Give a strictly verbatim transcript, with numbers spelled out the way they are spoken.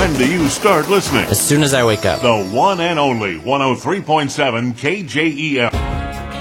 When do you start listening? As soon as I wake up. The one and only one oh three point seven K J E L.